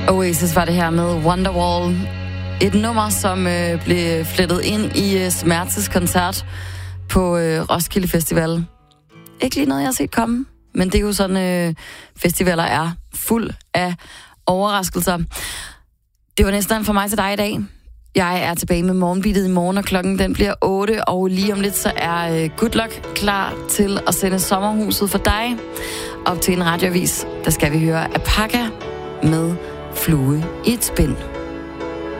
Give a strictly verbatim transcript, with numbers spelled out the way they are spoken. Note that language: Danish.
Oasis var det her med Wonderwall. Et nummer, som øh, blev flettet ind i øh, Smertes koncert på øh, Roskilde Festival. Ikke lige noget, jeg har set komme, men det er jo sådan, øh, festivaler er fuld af overraskelser. Det var næsten for mig til dig i dag. Jeg er tilbage med morgenbeatet i morgen, og klokken den bliver otte, og lige om lidt så er øh, Good Luck klar til at sende Sommerhuset for dig op til en radioavis. Der skal vi høre Apaka med Flue i et spind.